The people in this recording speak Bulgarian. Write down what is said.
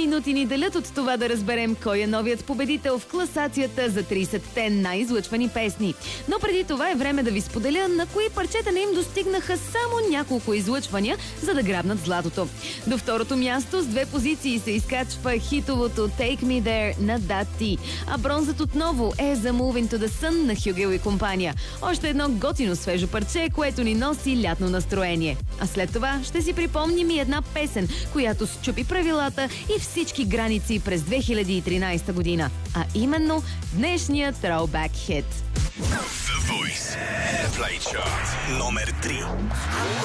минути ни делят от това да разберем кой е новият победител в класацията за 30-те най-излъчвани песни. Но преди това е време да ви споделя на кои парчета не им достигнаха само няколко излъчвания, за да грабнат златото. До второто място с 2 позиции се изкачва хитовото Take Me There на Dati, а бронзът отново е за Moving to the Sun на Хюгел и компания. Още едно готино свежо парче, което ни носи лятно настроение. А след това ще си припомним и една песен, която счупи правилата и всички граници през 2013 година. А именно днешния Throwback Hit. The Voice Play Chart номер 3.